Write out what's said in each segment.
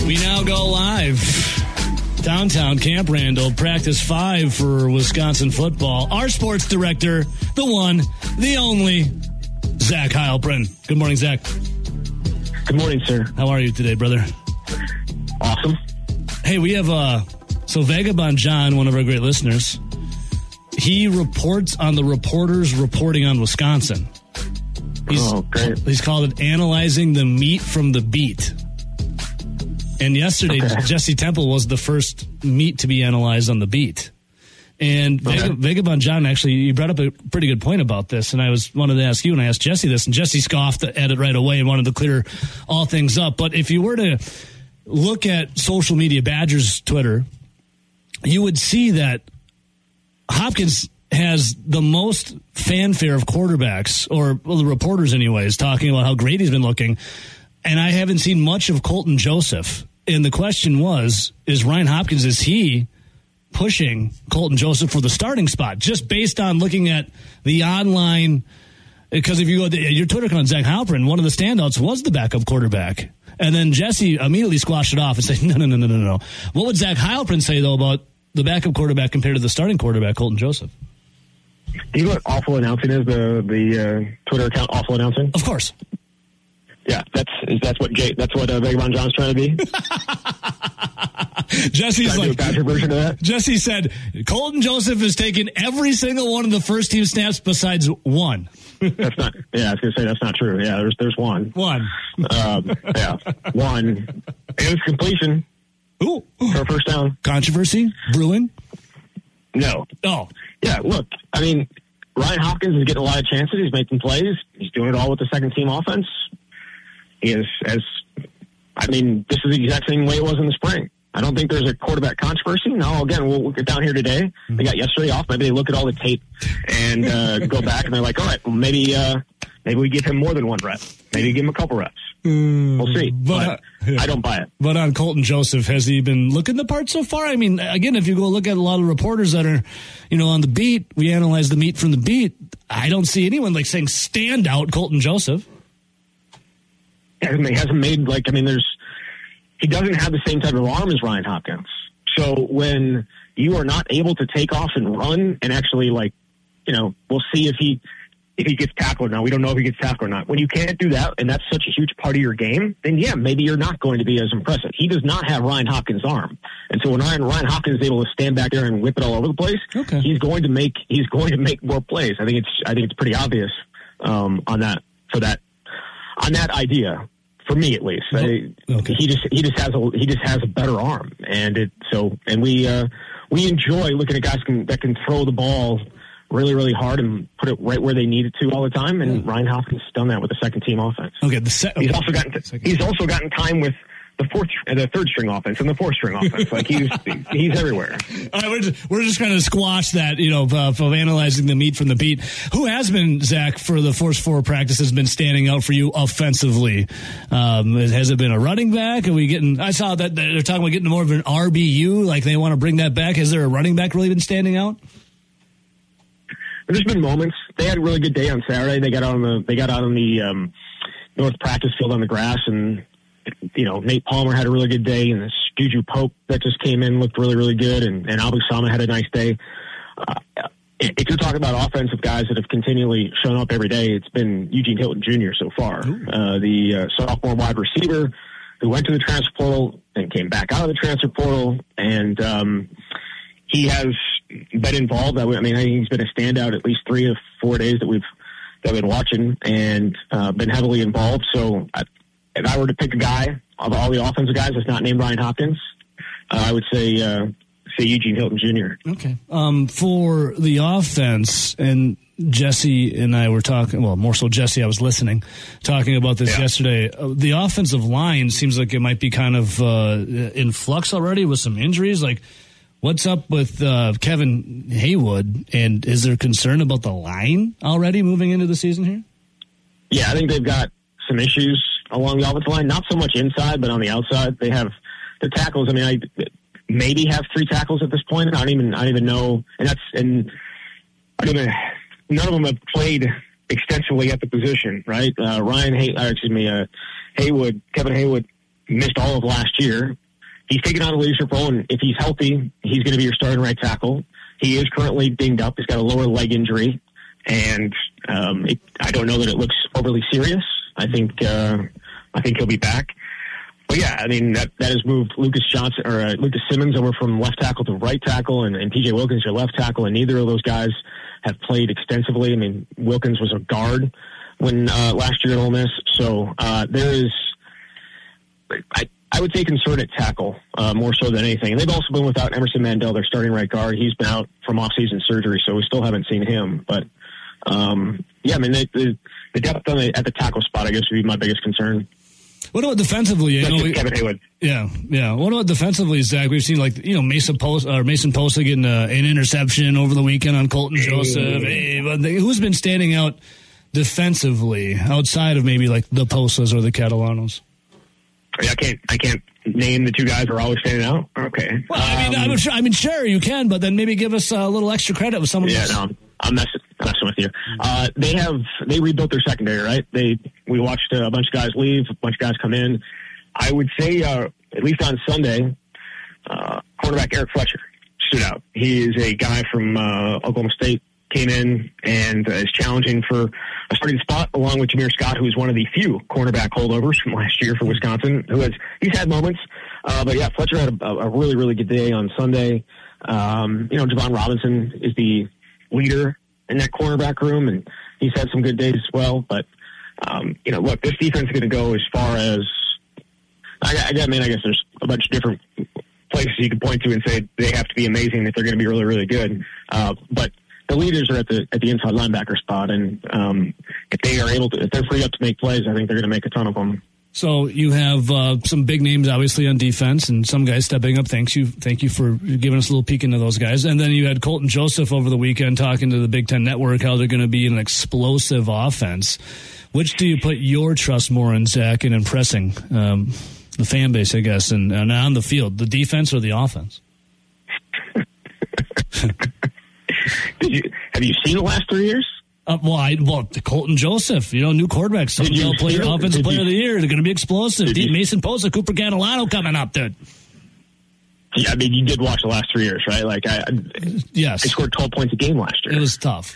We now go live. Downtown Camp Randall, practice 5 for Wisconsin football. Our sports director, the one, the only, Zach Heilprin. Good morning, Zach. Good morning, sir. How are you today, brother? Awesome. Hey, we have, so Vagabond John, one of our great listeners, he reports on the reporters reporting on Wisconsin. Great. He's called it Analyzing the Meat from the Beat. And yesterday, Jesse Temple was the first meat to be analyzed on the beat. And Vagabond John, actually, you brought up a pretty good point about this, and I wanted to ask you, and I asked Jesse this, and Jesse scoffed at it right away and wanted to clear all things up. But if you were to look at social media, Badgers Twitter, you would see that Hopkins has the most fanfare of quarterbacks, or the reporters anyways, talking about how great he's been looking. And I haven't seen much of Colton Joseph. And the question is Ryan Hopkins, is he pushing Colton Joseph for the starting spot? Just based on looking at the online, because if you go to your Twitter account, Zach Heilprin, one of the standouts was the backup quarterback. And then Jesse immediately squashed it off and said, no. What would Zach Heilprin say, though, about the backup quarterback compared to the starting quarterback, Colton Joseph? Do you know what awful announcing is, the Twitter account awful announcing? Of course. Yeah, that's what Vagabond John's trying to be. Jesse's like, a Badger version of that. Jesse said Colton Joseph has taken every single one of the first team snaps besides one. That's not. Yeah, I was going to say that's not true. Yeah, there's one. One. One. It was completion. Ooh. For a first down. Controversy brewing? No. Oh. Yeah. Look, I mean, Ryan Hopkins is getting a lot of chances. He's making plays. He's doing it all with the second team offense. He is, this is the exact same way it was in the spring. I don't think there's a quarterback controversy. No, again, we'll get down here today. They got yesterday off. Maybe they look at all the tape and go back and they're like, all right, well, maybe we give him more than one rep. Maybe give him a couple reps. We'll see. But I don't buy it. But on Colton Joseph, has he been looking the part so far? I mean, again, if you go look at a lot of reporters that are, on the beat, we analyze the meat from the beat. I don't see anyone like saying stand out Colton Joseph. He hasn't made, he doesn't have the same type of arm as Ryan Hopkins. So when you are not able to take off and run and actually, we'll see if he gets tackled or not. We don't know if he gets tackled or not. When you can't do that, and that's such a huge part of your game, then yeah, maybe you're not going to be as impressive. He does not have Ryan Hopkins' arm. And so when Ryan Hopkins is able to stand back there and whip it all over the place, he's going to make more plays. I think it's pretty obvious on that idea, for me at least. He just has a better arm, and we enjoy looking at guys that can throw the ball really, really hard and put it right where they need it to all the time. And Ryan Hopkins has done that with the second team offense. Okay, he's also gotten time with the third string offense and the fourth string offense. He's everywhere. All right, we're just going to squash that, of analyzing the meat from the beat. Who has been, Zach, for the first 4 practices, been standing out for you offensively? Has it been a running back? I saw that they're talking about getting more of an RBU, like they want to bring that back. Has there a running back really been standing out? There's been moments. They had a really good day on Saturday. They got out on the north practice field on the grass, and Nate Palmer had a really good day, and Juju Pope that just came in looked really, really good, and Abu Sama had a nice day. If you're talking about offensive guys that have continually shown up every day, it's been Eugene Hilton Jr. so far, the sophomore wide receiver who went to the transfer portal and came back out of the transfer portal, and he has been involved. I think he's been a standout at least 3 or 4 days that we've been watching, and been heavily involved. So if I were to pick a guy of all the offensive guys that's not named Ryan Hopkins, I would say Eugene Hilton Jr. Okay. For the offense, and Jesse and I were talking, well, more so Jesse, I was listening, talking about this yesterday. The offensive line seems like it might be kind of in flux already with some injuries. What's up with Kevin Haywood, and is there concern about the line already moving into the season here? Yeah, I think they've got some issues along the offensive line, not so much inside, but on the outside. They have the tackles. I maybe have 3 tackles at this point. I don't even know, none of them have played extensively at the position, right? Kevin Haywood missed all of last year. He's taken on a leadership role, and if he's healthy, he's going to be your starting right tackle. He is currently dinged up. He's got a lower leg injury, and I don't know that it looks overly serious. I think he'll be back. But yeah, I mean that has moved Lucas Simmons over from left tackle to right tackle, and PJ Wilkins your left tackle, and neither of those guys have played extensively. I mean, Wilkins was a guard when last year at Ole Miss, so there is. I would say concern at tackle more so than anything. And they've also been without Emerson Mandel, their starting right guard. He's been out from off-season surgery, so we still haven't seen him. But, yeah, I mean, the depth at the tackle spot, I guess, would be my biggest concern. What about defensively? Kevin Haywood. Yeah. What about defensively, Zach? We've seen Mason Posa getting an interception over the weekend on Colton Joseph. Who's been standing out defensively outside of maybe like the Posas or the Catalanos? I can't name the two guys who are always standing out. Okay. Well, I mean, sure you can, but then maybe give us a little extra credit with someone else. Yeah, no, I'm messing with you. They rebuilt their secondary, right? We watched a bunch of guys leave, a bunch of guys come in. I would say, at least on Sunday, cornerback Eric Fletcher stood out. He is a guy from Oklahoma State, came in and is challenging for a starting spot along with Jameer Scott, who's one of the few cornerback holdovers from last year for Wisconsin, he's had moments. But yeah, Fletcher had a really, really good day on Sunday. Javon Robinson is the leader in that cornerback room, and he's had some good days as well. But, look, this defense is going to go as far as, I guess there's a bunch of different places you can point to and say they have to be amazing if they're going to be really, really good. But the leaders are at the inside linebacker spot, and if they're free up to make plays, I think they're going to make a ton of them. So you have some big names, obviously, on defense, and some guys stepping up. Thank you for giving us a little peek into those guys. And then you had Colton Joseph over the weekend talking to the Big Ten Network how they're going to be an explosive offense. Which do you put your trust more in, Zach, in impressing the fan base, I guess, and on the field, the defense or the offense? Have you seen the last 3 years? Colton Joseph, new quarterback, offensive player of the year. They're going to be explosive. Mason Posa, Cooper Catalano coming up, dude. Yeah, I mean, you did watch the last 3 years, right? Yes. I scored 12 points a game last year. It was tough.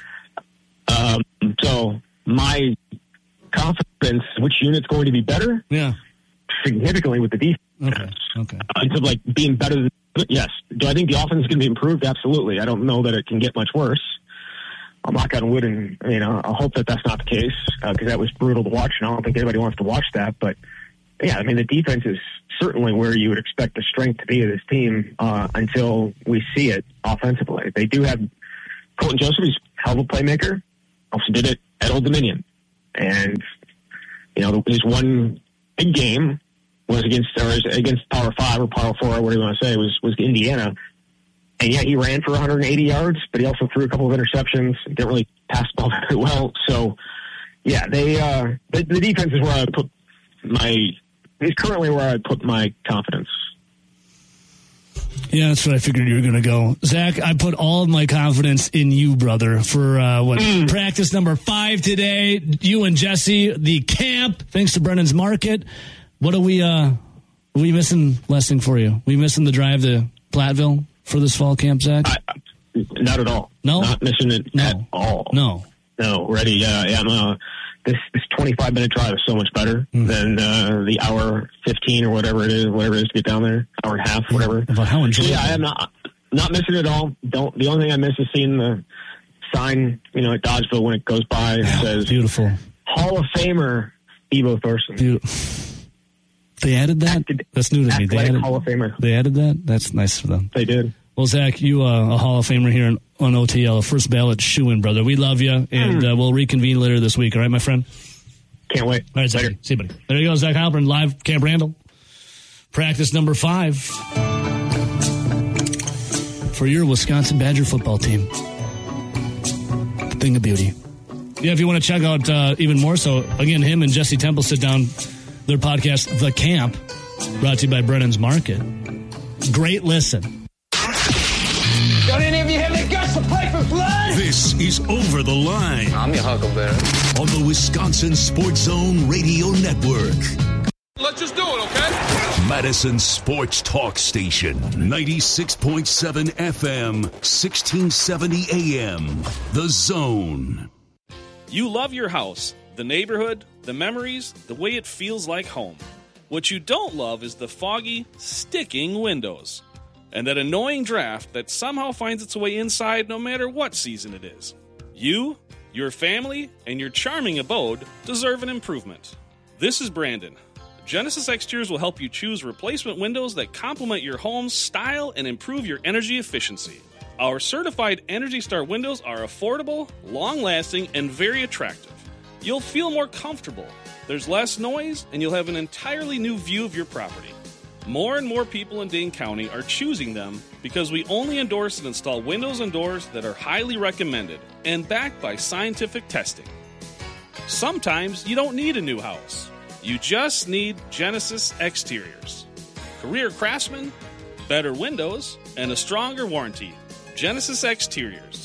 So my confidence, which unit's going to be better? Yeah. Significantly with the defense. Okay. Instead of being better than, yes. Do I think the offense is going to be improved? Absolutely. I don't know that it can get much worse. I'll knock on wood, and I hope that that's not the case because that was brutal to watch, and I don't think anybody wants to watch that. But yeah, I mean the defense is certainly where you would expect the strength to be of this team until we see it offensively. They do have Colton Joseph, he's a hell of a playmaker. Also did it at Old Dominion, and his one big game was against Power 5 or Power 4, whatever you want to say, was Indiana. And yeah, he ran for 180 yards, but he also threw a couple of interceptions. Didn't really pass the ball very well. So, yeah, the defense is where I put is currently where I put my confidence. Yeah, that's what I figured you were going to go. Zach, I put all of my confidence in you, brother, for practice number 5 today. You and Jesse, the camp, thanks to Brennan's Market. What are we missing, Lessing, for you? We missing the drive to Platteville for this fall camp, Zach? Not at all. No? Not missing it at all. No. Ready. Yeah, this 25-minute drive is so much better than the hour 15 or whatever it is to get down there. Hour and a half, whatever. How enjoyable. Yeah, I am not missing it at all. The only thing I miss is seeing the sign, at Dodgeville when it goes by. It says, beautiful. Hall of Famer, Evo Thorson. They added that? That's new to me. Hall of Famer. They added that? That's nice for them. They did. Well, Zach, you a Hall of Famer here on OTL, a first ballot shoo-in, brother. We love you, and we'll reconvene later this week. All right, my friend? Can't wait. All right, Zach. See you, buddy. There you go, Zach Heilprin, live Camp Randall. Practice number 5 for your Wisconsin Badger football team. Thing of beauty. Yeah, if you want to check out even more so, again, him and Jesse Temple sit down, their podcast, The Camp, brought to you by Brennan's Market. Great listen. Don't any of you have the guts to play for blood? This is Over the Line. I'm your Huckleberry. On the Wisconsin Sports Zone Radio Network. Let's just do it, okay? Madison Sports Talk Station, 96.7 FM, 1670 AM. The Zone. You love your house, the neighborhood, the memories, the way it feels like home. What you don't love is the foggy, sticking windows. And that annoying draft that somehow finds its way inside no matter what season it is. You, your family, and your charming abode deserve an improvement. This is Brandon. Genesis Exteriors will help you choose replacement windows that complement your home's style and improve your energy efficiency. Our certified Energy Star windows are affordable, long-lasting, and very attractive. You'll feel more comfortable. There's less noise, and you'll have an entirely new view of your property. More and more people in Dane County are choosing them because we only endorse and install windows and doors that are highly recommended and backed by scientific testing. Sometimes you don't need a new house. You just need Genesis Exteriors. Career craftsmen, better windows, and a stronger warranty. Genesis Exteriors.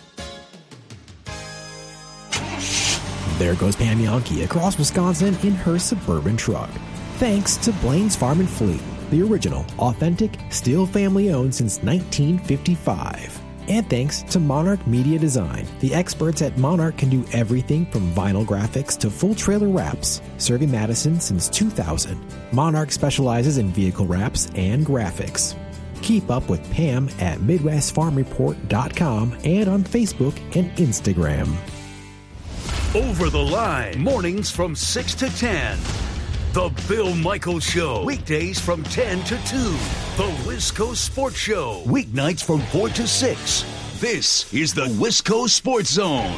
There goes Pam Yankee across Wisconsin in her Suburban truck. Thanks to Blaine's Farm and Fleet, the original, authentic, still family-owned since 1955. And thanks to Monarch Media Design. The experts at Monarch can do everything from vinyl graphics to full trailer wraps. Serving Madison since 2000. Monarch specializes in vehicle wraps and graphics. Keep up with Pam at MidwestFarmReport.com and on Facebook and Instagram. Over the Line, mornings from 6 to 10. The Bill Michaels Show, weekdays from 10 to 2. The Wisco Sports Show, weeknights from 4 to 6. This is the Wisco Sports Zone.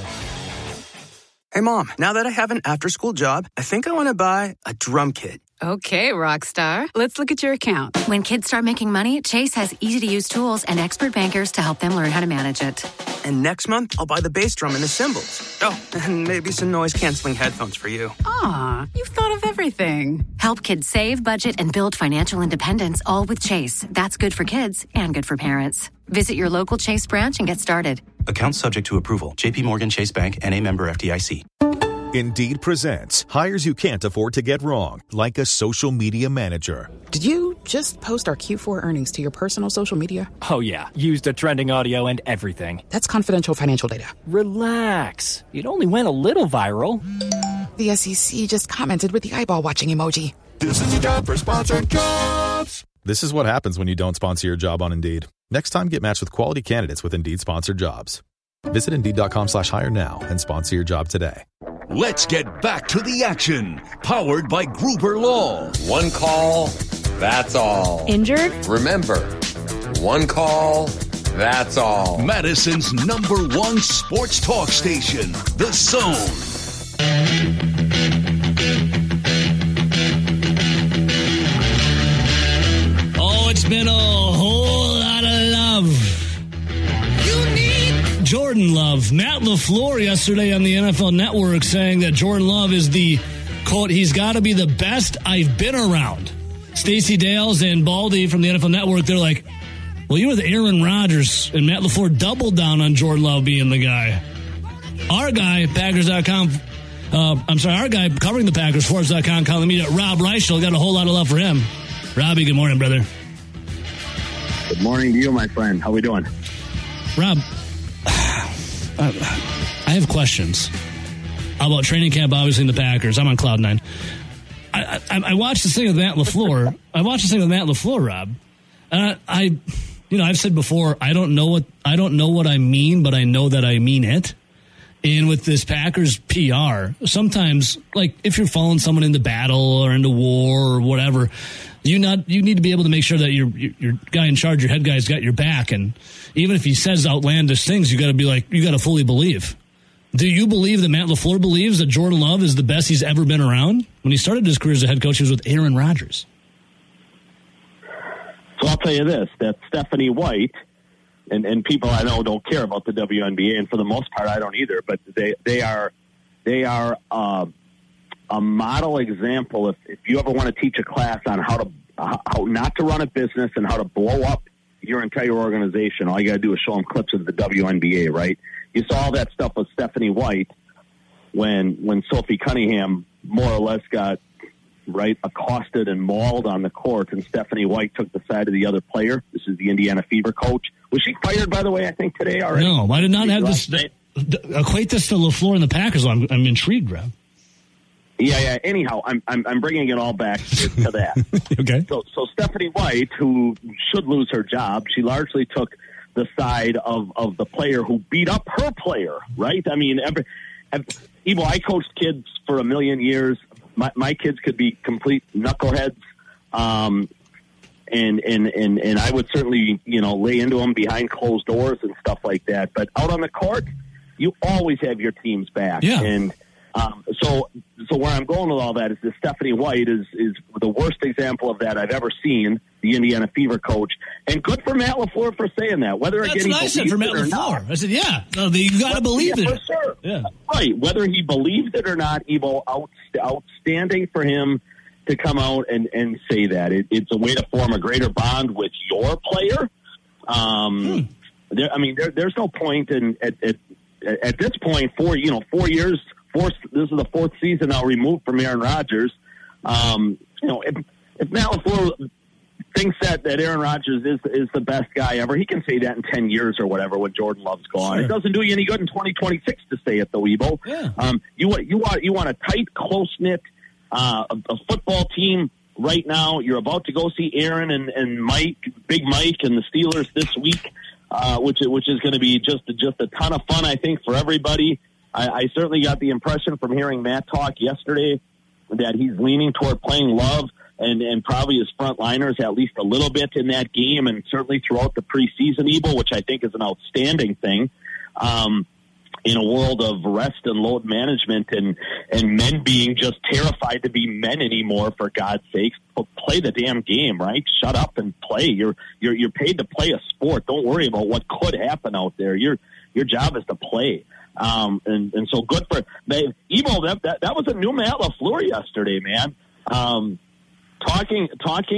Hey, Mom, now that I have an after-school job, I think I want to buy a drum kit. Okay, Rockstar. Let's look at your account. When kids start making money, Chase has easy-to-use tools and expert bankers to help them learn how to manage it. And next month, I'll buy the bass drum and the cymbals. Oh, and maybe some noise-canceling headphones for you. Aw, you've thought of everything. Help kids save, budget, and build financial independence, all with Chase. That's good for kids and good for parents. Visit your local Chase branch and get started. Account subject to approval. J.P. Morgan Chase Bank, N.A. member FDIC. Indeed presents hires you can't afford to get wrong, like a social media manager. Did you just post our Q4 earnings to your personal social media? Oh, yeah. Used the trending audio and everything. That's confidential financial data. Relax. It only went a little viral. The SEC just commented with the eyeball watching emoji. This is your job for sponsored jobs. This is what happens when you don't sponsor your job on Indeed. Next time, get matched with quality candidates with Indeed sponsored jobs. Visit Indeed.com/hire now and sponsor your job today. Let's get back to the action. Powered by Gruber Law. One call, that's all. Injured? Remember, one call, that's all. Madison's #1 sports talk station, The Zone. Oh, it's been a whole lot of love. Jordan Love. Matt LaFleur yesterday on the NFL Network saying that Jordan Love is the, quote, he's got to be the best I've been around. Stacey Dales and Baldy from the NFL Network, they're like, well, you were the Aaron Rodgers, and Matt LaFleur doubled down on Jordan Love being the guy. Our guy, Packers.com, our guy covering the Packers, Forbes.com, calling me Rob Reichel, got a whole lot of love for him. Robbie, good morning, brother. Good morning to you, my friend. How we doing? Rob, I have questions about training camp, obviously, in the Packers. I'm on cloud nine. I watched this thing with Matt LaFleur. Rob. I've said before, I don't know what I mean, but I know that I mean it. And with this Packers PR, sometimes, like, if you're following someone into battle or into war or whatever, you need to be able to make sure that your guy in charge, your head guy's got your back. And even if he says outlandish things, you got to fully believe. Do you believe that Matt LaFleur believes that Jordan Love is the best he's ever been around? When he started his career as a head coach, he was with Aaron Rodgers. So I'll tell you this, that Stephanie White, and people I know don't care about the WNBA, and for the most part I don't either, but they are a model example. If you ever want to teach a class on how not to run a business and how to blow up your entire organization, all you got to do is show them clips of the WNBA, right? You saw all that stuff with Stephanie White when Sophie Cunningham more or less got, right, accosted and mauled on the court, and Stephanie White took the side of the other player. This is the Indiana Fever coach. Was she fired, by the way, I think today already? No, I did not have this. Equate this to LaFleur and the Packers. I'm intrigued, Rob. Yeah. Anyhow, I'm bringing it all back to that. Okay. So Stephanie White, who should lose her job, she largely took the side of the player who beat up her player, right? I mean, Evo, I coached kids for a million years. My kids could be complete knuckleheads, and I would certainly, lay into them behind closed doors and stuff like that. But out on the court, you always have your team's back. Yeah. And so where I'm going with all that is that Stephanie White is the worst example of that I've ever seen, the Indiana Fever coach. And good for Matt LaFleur for saying that. Whether That's what I said for Matt LaFleur. I said, yeah, you got to believe it. For sure. Yeah. Right. Whether he believes it or not, Evo, outstanding for him to come out and say that. It's a way to form a greater bond with your player. There's no point at this point, 4 years. This is the fourth season now removed from Aaron Rodgers. If Matt LaFleur thinks that Aaron Rodgers is the best guy ever, he can say that in 10 years or whatever when Jordan Love's gone. Sure. It doesn't do you any good in 2026 to say it though, Evo. Yeah. You want a tight, close knit a football team right now. You're about to go see Aaron and Mike, Big Mike, and the Steelers this week, which is going to be just a ton of fun, I think, for everybody. I certainly got the impression from hearing Matt talk yesterday that he's leaning toward playing Love and probably his frontliners at least a little bit in that game, and certainly throughout the preseason, Evo, which I think is an outstanding thing in a world of rest and load management and men being just terrified to be men anymore, for God's sakes. Play the damn game, right? Shut up and play. You're paid to play a sport. Don't worry about what could happen out there. Your job is to play. And so good for Evo. That was a new Matt LaFleur yesterday, man. Talking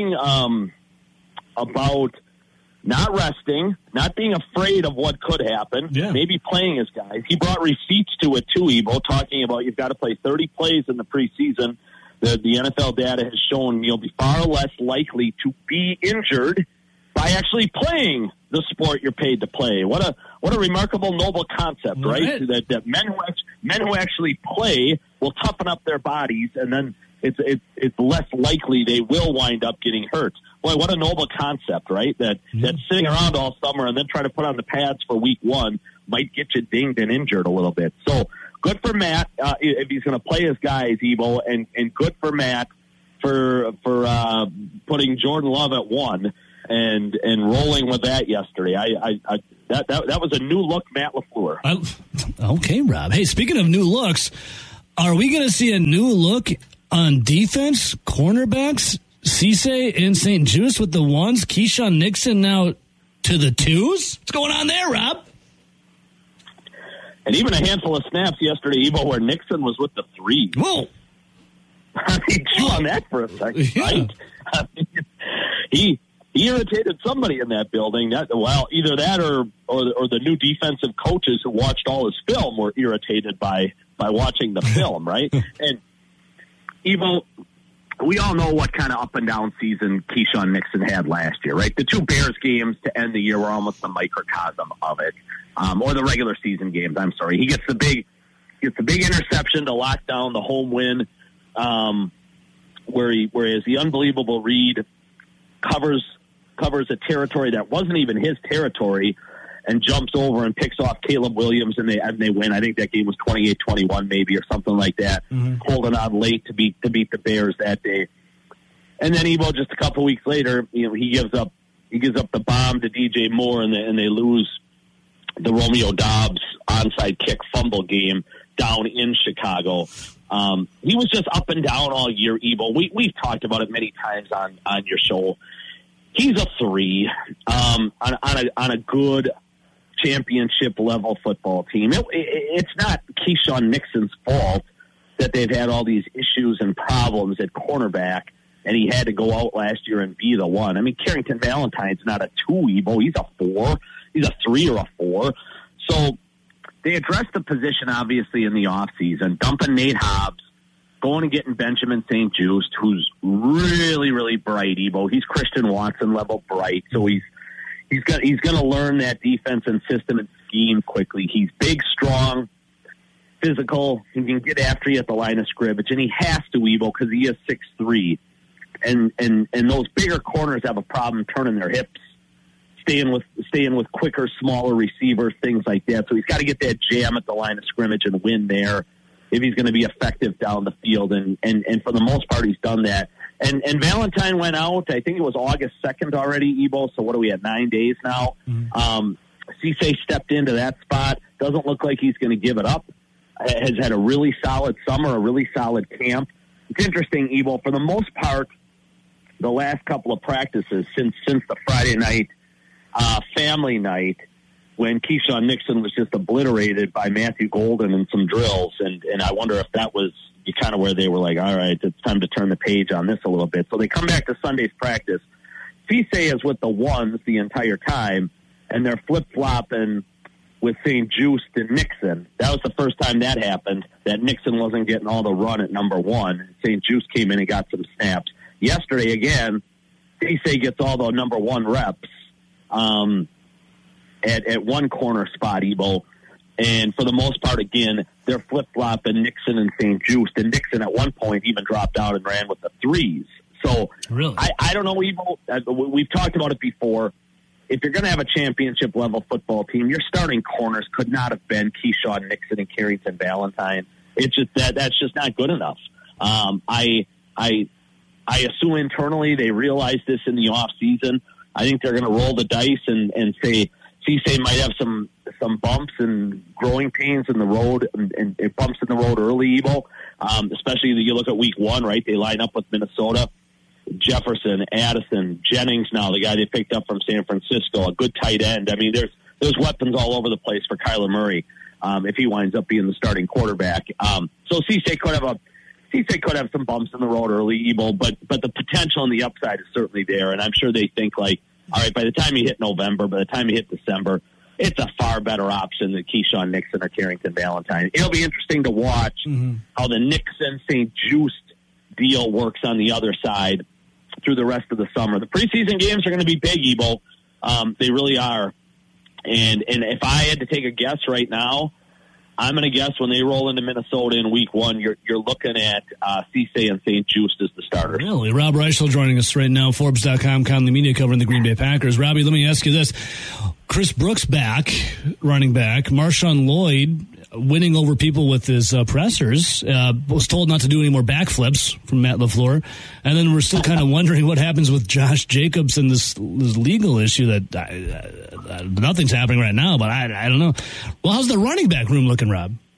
about not resting, not being afraid of what could happen, maybe playing his guys. He brought receipts to it too, Evo, talking about you've got to play 30 plays in the preseason. The NFL data has shown you'll be far less likely to be injured by actually playing the sport you're paid to play. What a remarkable, noble concept, right? That men who actually play will toughen up their bodies, and then it's less likely they will wind up getting hurt. Boy, what a noble concept, right? That sitting around all summer and then trying to put on the pads for week one might get you dinged and injured a little bit. So good for Matt if he's going to play his guys, Evo, and good for Matt for putting Jordan Love at 1 and rolling with that yesterday. That was a new look, Matt LaFleur. Okay, Rob. Hey, speaking of new looks, are we going to see a new look on defense, cornerbacks, Cisse and St. Juste with the 1s, Keyshawn Nixon now to the 2s? What's going on there, Rob? And even a handful of snaps yesterday, Evo, where Nixon was with the 3. Whoa. I mean, chew on that for a second, right? I mean, he irritated somebody in that building. Either that or the new defensive coaches who watched all his film were irritated by watching the film, right? And Evo, we all know what kind of up and down season Keyshawn Nixon had last year, right? The 2 Bears games to end the year were almost a microcosm of it, or the regular season games. I'm sorry. He gets the big interception to lock down the home win, whereas the unbelievable Reed covers a territory that wasn't even his territory and jumps over and picks off Caleb Williams, and they win. I think that game was 28-21 maybe or something like that. Holding on late to beat the Bears that day. And then Evo, just a couple weeks later, he gives up the bomb to DJ Moore, and they lose the Romeo Doubs onside kick fumble game down in Chicago. He was just up and down all year, Evo. We've talked about it many times on your show. He's a 3 on a good championship level football team. It's not Keyshawn Nixon's fault that they've had all these issues and problems at cornerback, and he had to go out last year and be the 1. I mean, Carrington Valentine's not a 2, Evo. He's a 4. He's a 3 or a 4. So they addressed the position, obviously, in the offseason, dumping Nate Hobbs going and getting Benjamin St. Juste, who's really, really bright, Ebo. He's Christian Watson level bright, so he's going to learn that defense and system and scheme quickly. He's big, strong, physical. He can get after you at the line of scrimmage, and he has to, Ebo, because he is 6'3". And those bigger corners have a problem turning their hips, staying with quicker, smaller receivers, things like that. So he's got to get that jam at the line of scrimmage and win there if he's going to be effective down the field. And for the most part, he's done that. And Valentine went out, I think it was August 2nd already, Ebo. So what are we at, 9 days now? Cisse stepped into that spot. Doesn't look like he's going to give it up. Has had a really solid summer, a really solid camp. It's interesting, Ebo, for the most part, the last couple of practices since the Friday night family night, when Keyshawn Nixon was just obliterated by Matthew Golden and some drills, and I wonder if that was kind of where they were like, all right, it's time to turn the page on this a little bit. So they come back to Sunday's practice. Cisse is with the ones the entire time, and they're flip-flopping with St. Juste and Nixon. That was the first time that happened, that Nixon wasn't getting all the run at number one. St. Juste came in and got some snaps. Yesterday, again, Cisse gets all the number one reps at one corner spot, Ebo. And for the most part, again, they're flip-flopping Nixon and St. Juste. And Nixon at one point even dropped out and ran with the threes. So really? I don't know, Ebo. We've talked about it before. If you're going to have a championship-level football team, your starting corners could not have been Keyshawn Nixon and Carrington Valentine. It's just that's just not good enough. I assume internally they realize this in the off season. I think they're going to roll the dice and say Cisse might have some bumps and growing pains in the road and bumps in the road early, Ebo. Especially you look at week one, right? They line up with Minnesota. Jefferson, Addison, Jennings now, the guy they picked up from San Francisco, a good tight end. I mean, there's weapons all over the place for Kyler Murray if he winds up being the starting quarterback. So Cisse could have some bumps in the road early, Ebo, but the potential and the upside is certainly there. And I'm sure they think like, all right, by the time you hit November, by the time you hit December, it's a far better option than Keyshawn Nixon or Carrington Valentine. It'll be interesting to watch how the Nixon-St. Juste deal works on the other side through the rest of the summer. The preseason games are going to be big, Ebo. They really are. And if I had to take a guess right now, I'm going to guess when they roll into Minnesota in week one, you're looking at Cisse and St. Juste as the starters. Really? Rob Reichel joining us right now, Forbes.com, Conley Media, covering the Green Bay Packers. Robbie, let me ask you this. Chris Brooks back, running back. Marshawn Lloyd winning over people with his pressers. Was told not to do any more backflips from Matt LaFleur. And then we're still kind of wondering what happens with Josh Jacobs and this legal issue that nothing's happening right now, but I don't know. Well, how's the running back room looking, Rob?